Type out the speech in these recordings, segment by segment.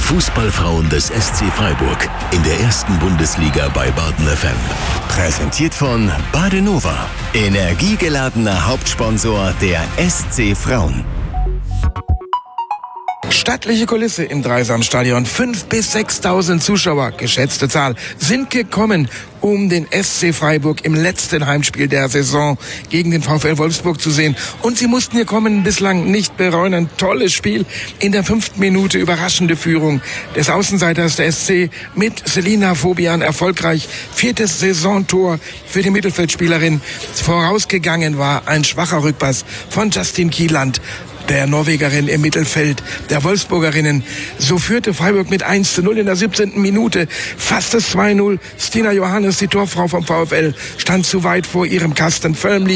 Fußballfrauen des SC Freiburg in der ersten Bundesliga bei Baden FM. Präsentiert von Badenova, energiegeladener Hauptsponsor der SC Frauen. Stattliche Kulisse im Dreisamstadion. 5.000 bis 6.000 Zuschauer, geschätzte Zahl, sind gekommen, um den SC Freiburg im letzten Heimspiel der Saison gegen den VfL Wolfsburg zu sehen. Und sie mussten hier kommen, bislang nicht bereuen. Ein tolles Spiel in der 5. Minute, überraschende Führung des Außenseiters der SC mit Selina Fobian erfolgreich. 4. Saisontor für die Mittelfeldspielerin. Vorausgegangen war ein schwacher Rückpass von Justin Kieland, der Norwegerin im Mittelfeld der Wolfsburgerinnen. So führte Freiburg mit 1:0 in der 17. Minute. Fast das 2:0. Stina Johannes, die Torfrau vom VfL, stand zu weit vor ihrem Kasten.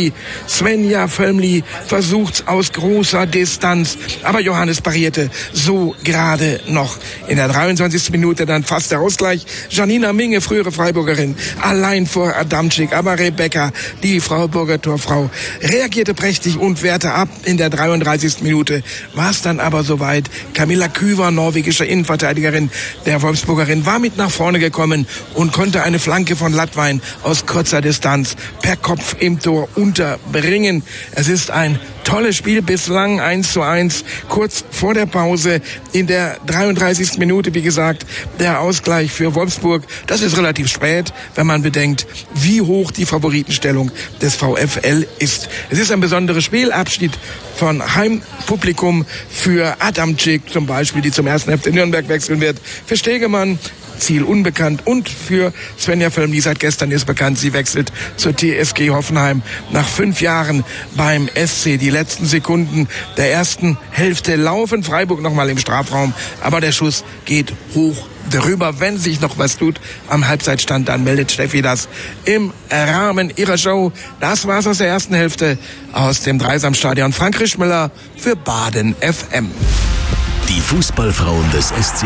Svenja Völmli versucht's aus großer Distanz, aber Johannes parierte so gerade noch. In der 23. Minute dann fast der Ausgleich. Janina Minge, frühere Freiburgerin, allein vor Adamczyk, aber Rebecca, die Freiburger Torfrau, reagierte prächtig und wehrte ab. In der 33. Minute war es dann aber soweit. Camilla Küver, norwegische Innenverteidigerin der Wolfsburgerin, war mit nach vorne gekommen und konnte eine Flanke von Latwein aus kurzer Distanz per Kopf im Tor unterbringen. Es ist ein tolles Spiel bislang, 1:1, kurz vor der Pause in der 33. Minute, wie gesagt, der Ausgleich für Wolfsburg. Das ist relativ spät, wenn man bedenkt, wie hoch die Favoritenstellung des VfL ist. Es ist ein besonderes Spiel, Abschied von Heimpublikum für Adamczyk zum Beispiel, die zum 1. FC Nürnberg wechseln wird, für Stegemann, Ziel unbekannt, und für Svenja Völmli, seit gestern ist bekannt, sie wechselt zur TSG Hoffenheim nach 5 Jahren beim SC. Die letzten Sekunden der ersten Hälfte laufen, Freiburg nochmal im Strafraum, aber der Schuss geht hoch drüber. Wenn sich noch was tut am Halbzeitstand, dann meldet Steffi das im Rahmen ihrer Show. Das war's aus der ersten Hälfte aus dem Dreisamstadion. Frank Rischmüller für Baden FM. Die Fußballfrauen des SC